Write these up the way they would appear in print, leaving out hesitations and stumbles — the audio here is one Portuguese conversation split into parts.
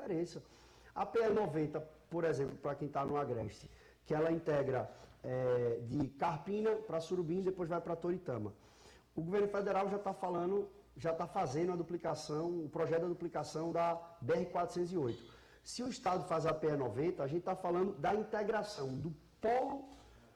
diferença. A PE90, por exemplo, para quem está no Agreste, que ela integra de Carpina para Surubim e depois vai para Toritama. O governo federal já está fazendo a duplicação, o projeto da duplicação da BR-408. Se o Estado faz a PE90, a gente está falando da integração do polo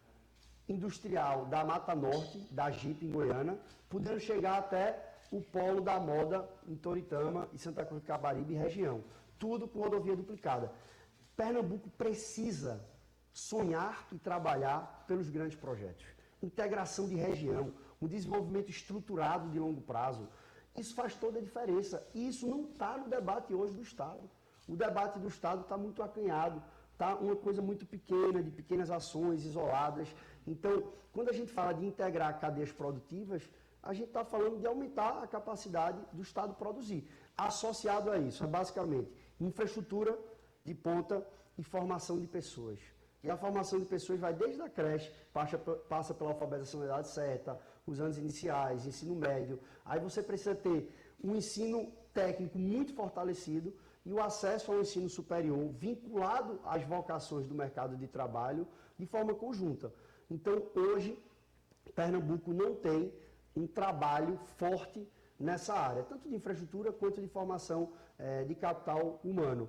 industrial da Mata Norte, da JIP em Goiânia, podendo chegar até o polo da moda em Toritama e Santa Cruz do Capibaribe e região. Tudo com rodovia duplicada. Pernambuco precisa sonhar e trabalhar pelos grandes projetos. Integração de região, um desenvolvimento estruturado de longo prazo. Isso faz toda a diferença. E isso não está no debate hoje do Estado. O debate do Estado está muito acanhado, está uma coisa muito pequena, de pequenas ações isoladas. Então, quando a gente fala de integrar cadeias produtivas, a gente está falando de aumentar a capacidade do Estado produzir. Associado a isso, é basicamente infraestrutura de ponta e formação de pessoas. E a formação de pessoas vai desde a creche, passa pela alfabetização da idade certa, os anos iniciais, ensino médio. Aí você precisa ter um ensino técnico muito fortalecido e o acesso ao ensino superior vinculado às vocações do mercado de trabalho de forma conjunta. Então, hoje, Pernambuco não tem um trabalho forte nessa área, tanto de infraestrutura quanto de formação de capital humano.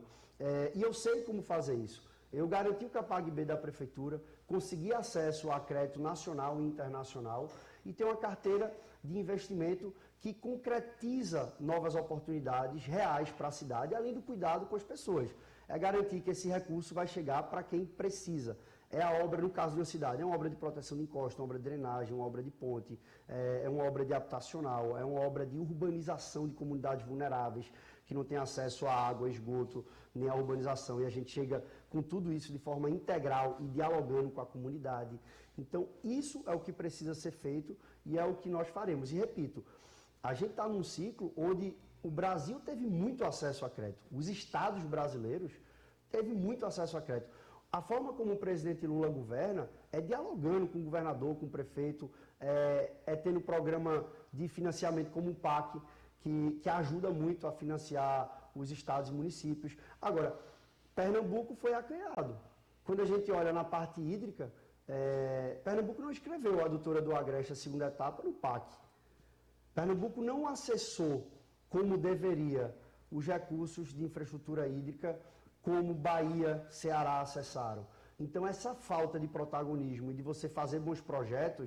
E eu sei como fazer isso. Eu garanti o CAPAG-B da Prefeitura, consegui acesso a crédito nacional e internacional e tenho uma carteira de investimento que concretiza novas oportunidades reais para a cidade, além do cuidado com as pessoas. É garantir que esse recurso vai chegar para quem precisa. É a obra, no caso de uma cidade, é uma obra de proteção de encosta, uma obra de drenagem, uma obra de ponte, é uma obra de habitacional, é uma obra de urbanização de comunidades vulneráveis, que não têm acesso a água, esgoto, nem a urbanização. E a gente chega com tudo isso de forma integral e dialogando com a comunidade. Então, isso é o que precisa ser feito e é o que nós faremos. E repito, a gente está num ciclo onde o Brasil teve muito acesso a crédito. Os estados brasileiros teve muito acesso a crédito. A forma como o presidente Lula governa é dialogando com o governador, com o prefeito, tendo programa de financiamento como o PAC, que ajuda muito a financiar os estados e municípios. Agora, Pernambuco foi acanhado. Quando a gente olha na parte hídrica, Pernambuco não escreveu a adutora do Agreste, a segunda etapa, no PAC. Pernambuco não acessou como deveria os recursos de infraestrutura hídrica como Bahia, Ceará acessaram. Então, essa falta de protagonismo e de você fazer bons projetos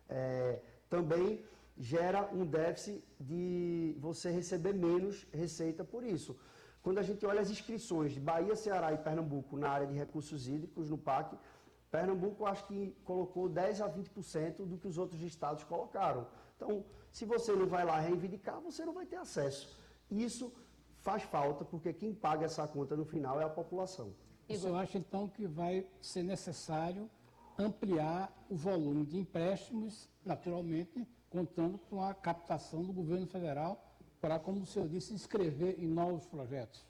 também gera um déficit de você receber menos receita por isso. Quando a gente olha as inscrições de Bahia, Ceará e Pernambuco na área de recursos hídricos, no PAC, Pernambuco acho que colocou 10% a 20% do que os outros estados colocaram. Então, se você não vai lá reivindicar, você não vai ter acesso. Isso faz falta, porque quem paga essa conta no final é a população. O senhor acha, então, que vai ser necessário ampliar o volume de empréstimos, naturalmente, contando com a captação do governo federal para, como o senhor disse, inscrever em novos projetos?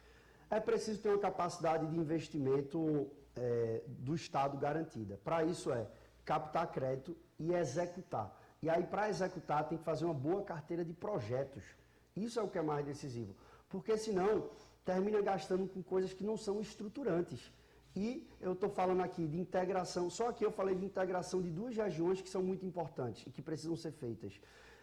É preciso ter uma capacidade de investimento do Estado garantida. Para isso captar crédito e executar. E aí, para executar, tem que fazer uma boa carteira de projetos. Isso é o que é mais decisivo. Porque senão, termina gastando com coisas que não são estruturantes. E eu estou falando aqui de integração, só que eu falei de integração de duas regiões que são muito importantes e que precisam ser feitas.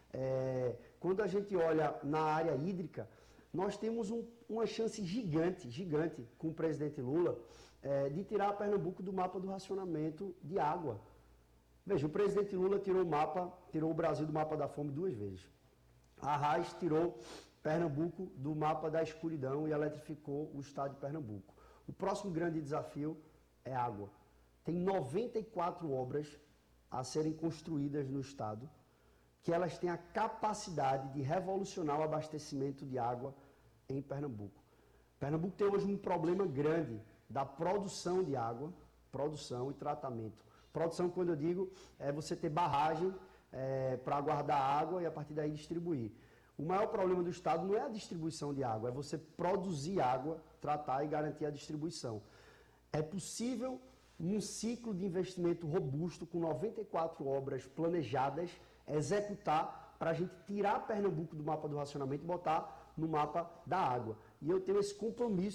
Quando a gente olha na área hídrica, nós temos uma chance gigante com o presidente Lula de tirar Pernambuco do mapa do racionamento de água. Veja, o presidente Lula tirou o Brasil do mapa da fome 2 vezes. A Arraes tirou Pernambuco do mapa da escuridão e eletrificou o estado de Pernambuco. O próximo grande desafio é água. Tem 94 obras a serem construídas no estado, que elas têm a capacidade de revolucionar o abastecimento de água em Pernambuco. Pernambuco tem hoje um problema grande da produção de água, produção e tratamento. Produção, quando eu digo, é você ter barragem para guardar água e a partir daí distribuir. O maior problema do Estado não é a distribuição de água, é você produzir água, tratar e garantir a distribuição. É possível, num ciclo de investimento robusto, com 94 obras planejadas, executar para a gente tirar Pernambuco do mapa do racionamento e botar no mapa da água. E eu tenho esse compromisso